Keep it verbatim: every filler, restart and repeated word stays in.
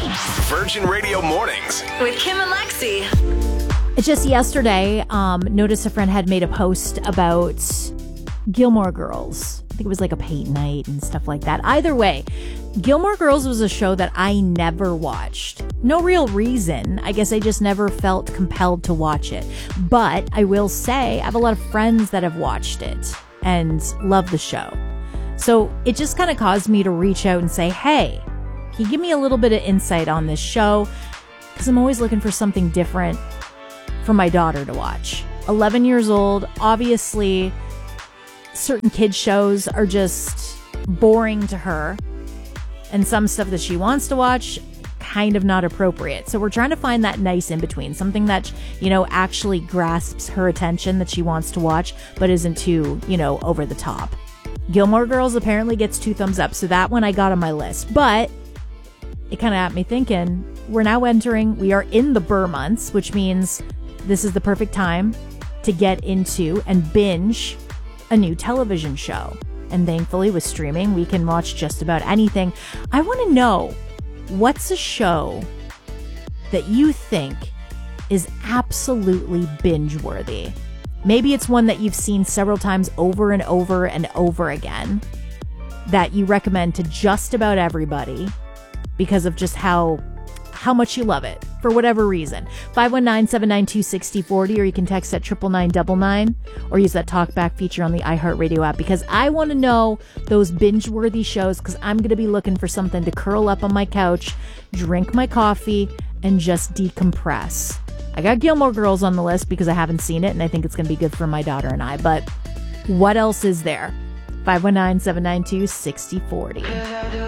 Virgin Radio Mornings with Kim and Lexi. Just yesterday, um, noticed a friend had made a post about Gilmore Girls. I think it was like a paint night and stuff like that. Either way, Gilmore Girls was a show that I never watched. No real reason. I guess I just never felt compelled to watch it. But I will say I have a lot of friends that have watched it and love the show. So it just kind of caused me to reach out and say, hey, can you give me a little bit of insight on this show? Because I'm always looking for something different for my daughter to watch. eleven years old, obviously certain kids shows are just boring to her, and some stuff that she wants to watch kind of not appropriate. So we're trying to find that nice in between, something that, you know, actually grasps her attention that she wants to watch, but isn't too, you know, over the top. Gilmore Girls apparently gets two thumbs up, so that one I got on my list. But it kind of got me thinking, we're now entering, we are in the Burr months, which means this is the perfect time to get into and binge a new television show. And thankfully with streaming, we can watch just about anything. I want to know, what's a show that you think is absolutely binge-worthy? Maybe it's one that you've seen several times over and over and over again, that you recommend to just about everybody because of just how how much you love it, for whatever reason. five one nine, seven nine two, six zero four zero, or you can text at triple nine double nine, or use that talkback feature on the iHeartRadio app, because I want to know those binge-worthy shows, because I'm going to be looking for something to curl up on my couch, drink my coffee, and just decompress. I got Gilmore Girls on the list because I haven't seen it, and I think it's going to be good for my daughter and I, but what else is there? five one nine, seven nine two, six zero four zero.